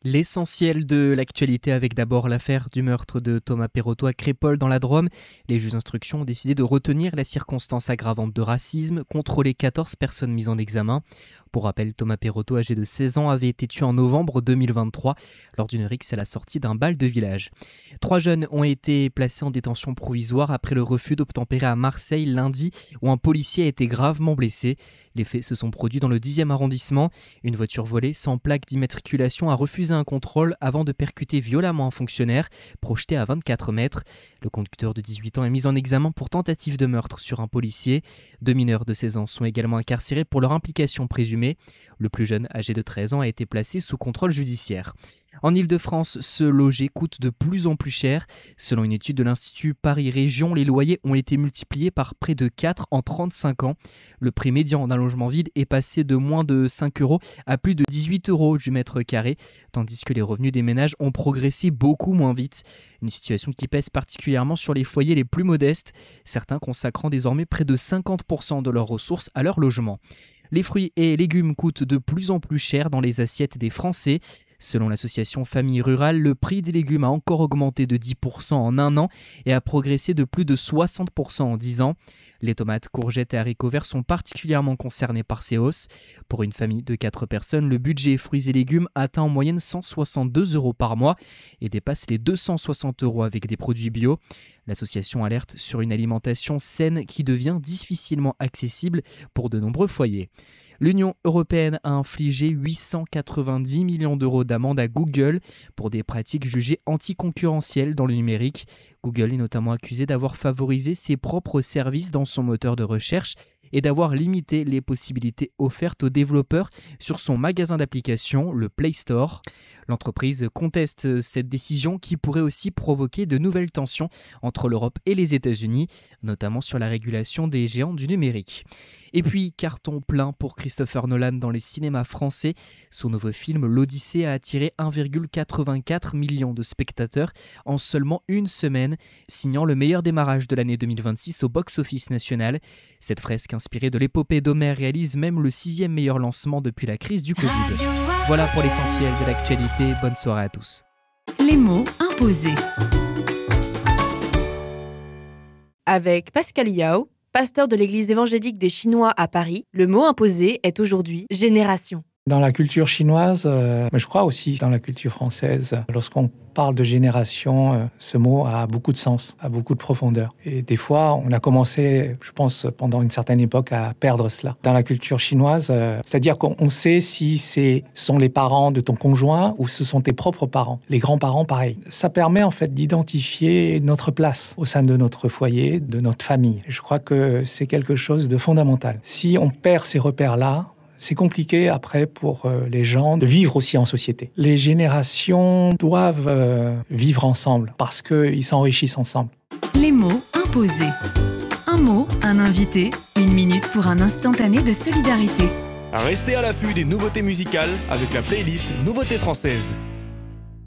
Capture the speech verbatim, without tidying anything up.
L'essentiel de l'actualité avec d'abord l'affaire du meurtre de Thomas Perotto à Crépol dans la Drôme. Les juges d'instruction ont décidé de retenir la circonstance aggravante de racisme contre les quatorze personnes mises en examen. Pour rappel, Thomas Perotto, âgé de seize ans, avait été tué en novembre deux mille vingt-trois lors d'une rixe à la sortie d'un bal de village. Trois jeunes ont été placés en détention provisoire après le refus d'obtempérer à Marseille lundi où un policier a été gravement blessé. Les faits se sont produits dans le dixième arrondissement. Une voiture volée sans plaque d'immatriculation a refusé un contrôle avant de percuter violemment un fonctionnaire projeté à vingt-quatre mètres. Le conducteur de dix-huit ans est mis en examen pour tentative de meurtre sur un policier. Deux mineurs de seize ans sont également incarcérés pour leur implication présumée. Le plus jeune, âgé de treize ans, a été placé sous contrôle judiciaire. En Île-de-France, se loger coûte de plus en plus cher. Selon une étude de l'Institut Paris Région, les loyers ont été multipliés par près de quatre en trente-cinq ans. Le prix médian d'un logement vide est passé de moins de cinq euros à plus de dix-huit euros du mètre carré, tandis que les revenus des ménages ont progressé beaucoup moins vite. Une situation qui pèse particulièrement sur les foyers les plus modestes, certains consacrant désormais près de cinquante pour cent de leurs ressources à leur logement. Les fruits et légumes coûtent de plus en plus cher dans les assiettes des Français. Selon l'association Famille Rurale, le prix des légumes a encore augmenté de dix pour cent en un an et a progressé de plus de soixante pour cent en dix ans. Les tomates, courgettes et haricots verts sont particulièrement concernés par ces hausses. Pour une famille de quatre personnes, le budget fruits et légumes atteint en moyenne cent soixante-deux euros par mois et dépasse les deux cent soixante euros avec des produits bio. L'association alerte sur une alimentation saine qui devient difficilement accessible pour de nombreux foyers. L'Union européenne a infligé huit cent quatre-vingt-dix millions d'euros d'amende à Google pour des pratiques jugées anticoncurrentielles dans le numérique. Google est notamment accusé d'avoir favorisé ses propres services dans son moteur de recherche et d'avoir limité les possibilités offertes aux développeurs sur son magasin d'applications, le Play Store. L'entreprise conteste cette décision qui pourrait aussi provoquer de nouvelles tensions entre l'Europe et les États-Unis, notamment sur la régulation des géants du numérique. Et puis, carton plein pour Christopher Nolan dans les cinémas français. Son nouveau film, L'Odyssée, a attiré un virgule quatre-vingt-quatre million de spectateurs en seulement une semaine, signant le meilleur démarrage de l'année deux mille vingt-six au box-office national. Cette fresque inspirée de l'épopée d'Homère réalise même le sixième meilleur lancement depuis la crise du Covid. Voilà pour l'essentiel de l'actualité. Bonne soirée à tous. Les mots imposés. Avec Pascal Yao, pasteur de l'église évangélique des Chinois à Paris, le mot imposé est aujourd'hui génération. Dans la culture chinoise, euh, mais je crois aussi dans la culture française, lorsqu'on parle de génération, euh, ce mot a beaucoup de sens, a beaucoup de profondeur. Et des fois, on a commencé, je pense, pendant une certaine époque, à perdre cela. Dans la culture chinoise, euh, c'est-à-dire qu'on sait si ce sont les parents de ton conjoint ou ce sont tes propres parents. Les grands-parents, pareil. Ça permet en fait d'identifier notre place au sein de notre foyer, de notre famille. Et je crois que c'est quelque chose de fondamental. Si on perd ces repères-là, c'est compliqué après pour les gens de vivre aussi en société. Les générations doivent euh, vivre ensemble parce qu'ils s'enrichissent ensemble. Les mots imposés. Un mot, un invité, une minute pour un instantané de solidarité. Restez à l'affût des nouveautés musicales avec la playlist Nouveautés françaises.